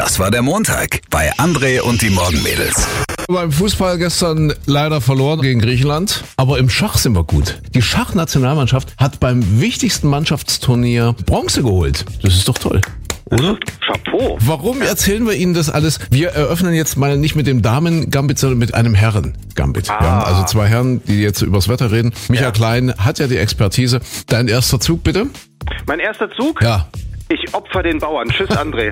Das war der Montag bei André und die Morgenmädels. Beim Fußball gestern leider verloren gegen Griechenland, aber im Schach sind wir gut. Die Schachnationalmannschaft hat beim wichtigsten Mannschaftsturnier Bronze geholt. Das ist doch toll. Oder? Chapeau. Warum erzählen wir Ihnen das alles? Wir eröffnen jetzt mal nicht mit dem Damen-Gambit, sondern mit einem Herren-Gambit. Wir haben also zwei Herren, die jetzt übers Wetter reden. Michael Klein hat ja die Expertise. Dein erster Zug, bitte? Mein erster Zug? Ja. Ich opfer den Bauern. Tschüss, André.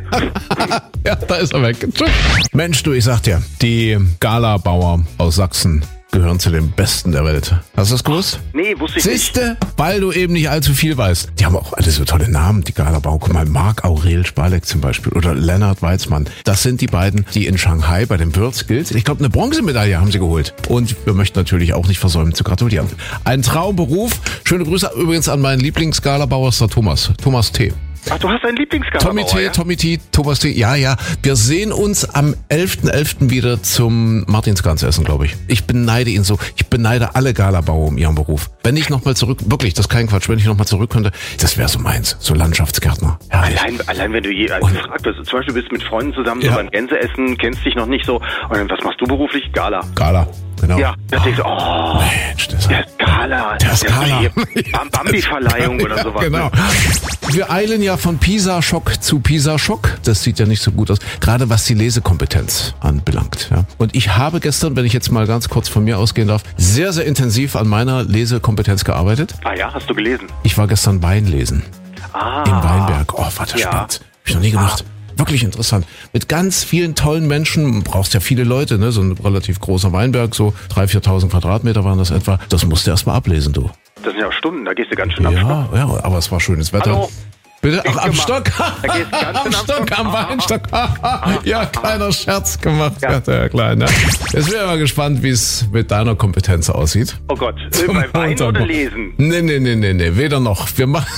Ja, da ist er weg. Tschüss. Mensch, du, ich sag dir, die Gala-Bauer aus Sachsen gehören zu den Besten der Welt. Hast du das gewusst? Nee, wusste ich nicht. Siehste, weil du eben nicht allzu viel weißt. Die haben auch alle so tolle Namen, die Gala-Bauer. Guck mal, Marc Aurel Spalek zum Beispiel oder Lennart Weizmann. Das sind die beiden, die in Shanghai bei den World Skills, ich glaube, eine Bronzemedaille haben sie geholt. Und wir möchten natürlich auch nicht versäumen zu gratulieren. Ein Traumberuf. Schöne Grüße übrigens an meinen Lieblings-Gala-Bauer, ist der Thomas T. Ach, du hast einen Lieblingsgala-Bauer, Tommy T, Thomas T. Ja. Wir sehen uns am 11.11. wieder zum Martinsgans-Essen, glaube ich. Ich beneide ihn so. Ich beneide alle Galabauer um ihren Beruf. Wenn ich nochmal zurück, wirklich, das ist kein Quatsch, wenn ich nochmal zurück könnte, das wäre so meins. So Landschaftsgärtner. Allein wenn du gefragt wirst, zum Beispiel bist mit Freunden zusammen so beim Gänseessen, kennst dich noch nicht so. Und dann, was machst du beruflich? Gala, genau. Ja, da denkst du, Mensch, der ist Gala. Der ist Gala. Bambi-Verleihung oder sowas. Genau. Wir eilen ja von Pisa-Schock zu Pisa-Schock. Das sieht ja nicht so gut aus, gerade was die Lesekompetenz anbelangt. Ja. Und ich habe gestern, wenn ich jetzt mal ganz kurz von mir ausgehen darf, sehr, sehr intensiv an meiner Lesekompetenz gearbeitet. Ah ja, hast du gelesen? Ich war gestern Wein lesen. In Weinberg. Oh, war das spannend. Hab ich noch nie gemacht. Wirklich interessant. Mit ganz vielen tollen Menschen, brauchst ja viele Leute, ne? So ein relativ großer Weinberg, so 3.000, 4.000 Quadratmeter waren das etwa. Das musst du erst mal ablesen, du. Das sind ja auch Stunden, da gehst du ganz schön am Stock. Ja, aber es war schönes Wetter. Hallo? Bitte? Ach, am Stock? Da gehst du ganz Am schön Stock, am Weinstock. Ja, kleiner Scherz gemacht, ja. Der Kleine. Jetzt bin ich mal gespannt, wie es mit deiner Kompetenz aussieht. Oh Gott, bei Wein oder Lesen? Nee, weder noch. Wir machen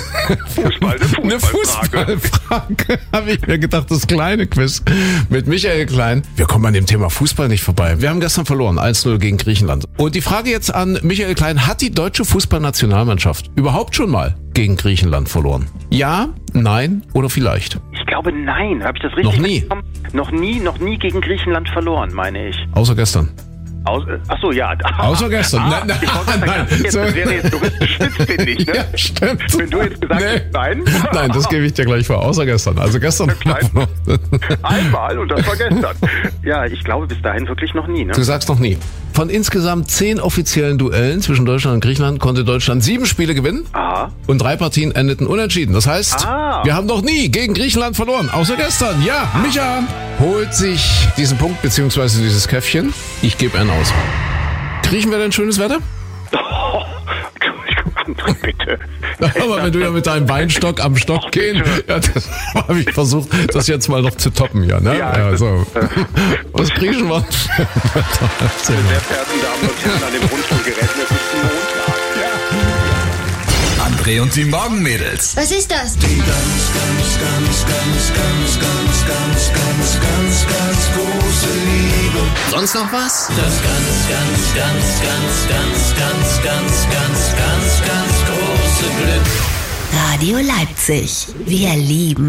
eine Fußballfrage. Habe ich mir gedacht, das kleine Quiz mit Michael Klein. Wir kommen an dem Thema Fußball nicht vorbei. Wir haben gestern verloren, 1-0 gegen Griechenland. Und die Frage jetzt an Michael Klein, hat die deutsche Fußballnationalmannschaft überhaupt schon mal gegen Griechenland verloren? Ja, nein oder vielleicht? Ich glaube nein. Habe ich das richtig mitbekommen? Noch nie gegen Griechenland verloren, meine ich. Außer gestern. Achso, ja. Außer gestern. Nein. Das wäre jetzt juristisch spitzfindig, ne? Ja, stimmt. Wenn du jetzt gesagt hast, nein. Nein, das gebe ich dir gleich vor. Außer gestern. Also gestern. Einmal und das war gestern. Ja, ich glaube bis dahin wirklich noch nie, ne? Du sagst noch nie. Von insgesamt 10 offiziellen Duellen zwischen Deutschland und Griechenland konnte Deutschland 7 Spiele gewinnen. Und 3 Partien endeten unentschieden. Das heißt, wir haben noch nie gegen Griechenland verloren. Außer gestern. Ja, Micha holt sich diesen Punkt bzw. dieses Käffchen. Ich gebe einen aus. Kriechen wir denn schönes Wetter? André, bitte. Aber wenn du ja mit deinem Weinstock am Stock gehen, ja, das habe ich versucht, das jetzt mal noch zu toppen, ja, ne? Ja, so. Was kriechen wir? Sehr verehrten Damen und Herren an dem Rundfunkgerät, es ist Montag. André und die Morgenmädels. Was ist das? Die ganz große Liebe. Sonst noch was? Das ganz große Glück. Radio Leipzig. Wir lieben